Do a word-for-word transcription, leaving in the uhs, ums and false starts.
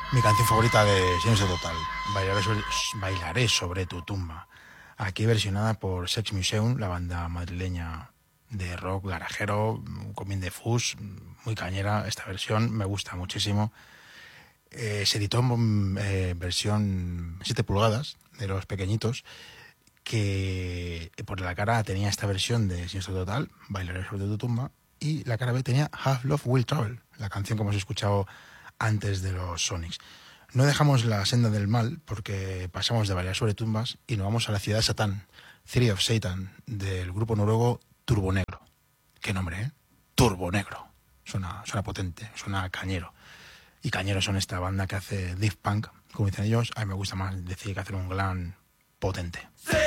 Mi canción favorita de Silencio Total, Bailaré sobre, Bailaré sobre tu tumba. Aquí versionada por Sex Museum, la banda madrileña de rock garajero, con bien de fuzz, muy cañera. Esta versión me gusta muchísimo. Eh, se editó en eh, versión siete pulgadas, de los pequeñitos, que por la cara tenía esta versión de Silencio Total, Bailaré sobre tu tumba, y la cara B tenía Half Love Will Travel, la canción que hemos escuchado antes de los Sonics. No dejamos la senda del mal porque pasamos de bailar sobre tumbas y nos vamos a la ciudad de Satán, City of Satan, del grupo noruego Turbonegro. Qué nombre, ¿eh? Turbonegro. Suena, suena potente, suena cañero. Y cañeros son esta banda que hace death punk, como dicen ellos. A mí me gusta más decir que hacen un glam potente. Sí.